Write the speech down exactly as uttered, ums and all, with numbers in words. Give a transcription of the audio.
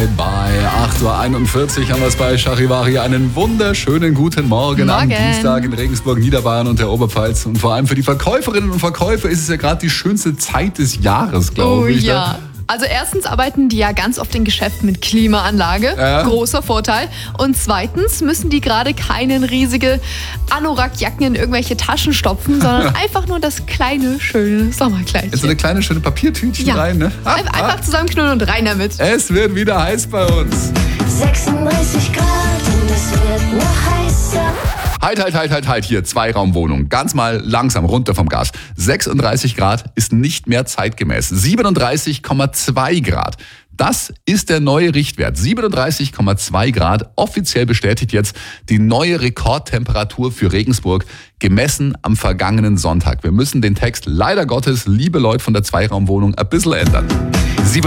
Zeit bei acht Uhr einundvierzig haben wir es bei Charivari. Einen wunderschönen guten Morgen, Morgen. am Dienstag in Regensburg, Niederbayern und der Oberpfalz. Und vor allem für die Verkäuferinnen und Verkäufer ist es ja gerade die schönste Zeit des Jahres, glaube Oh ich. ja. Also erstens arbeiten die ja ganz oft in Geschäften mit Klimaanlage, Ja. großer Vorteil. Und zweitens müssen die gerade keine riesige Anorak-Jacken in irgendwelche Taschen stopfen, sondern einfach nur das kleine, schöne Sommerkleidchen. Jetzt so eine kleine schöne Papiertütchen Ja. rein, ne? Ah, Ein- Einfach zusammenknüllen und rein damit. Es wird wieder heiß bei uns. sechsunddreißig Grad und es wird noch heißer. Halt, halt, halt, halt, halt, hier, Zweiraumwohnung. Ganz mal langsam runter vom Gas. sechsunddreißig Grad ist nicht mehr zeitgemäß. siebenunddreißig Komma zwei Grad. Das ist der neue Richtwert. siebenunddreißig Komma zwei Grad, offiziell bestätigt jetzt die neue Rekordtemperatur für Regensburg, gemessen am vergangenen Sonntag. Wir müssen den Text leider Gottes, liebe Leute von der Zweiraumwohnung, ein bisschen ändern.